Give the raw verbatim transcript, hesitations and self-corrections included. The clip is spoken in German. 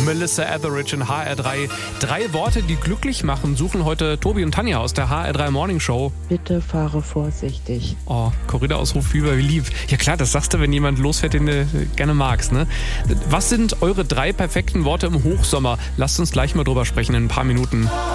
Melissa Etheridge in H R drei. Drei Worte, die glücklich machen, suchen heute Tobi und Tanja aus der H R drei Morning Show. Bitte fahre vorsichtig. Oh, Corinna-Ausruf über wie lieb. Ja klar, das sagst du, wenn jemand losfährt, den du gerne magst, ne? Was sind eure drei perfekten Worte im Hochsommer? Lasst uns gleich mal drüber sprechen in ein paar Minuten.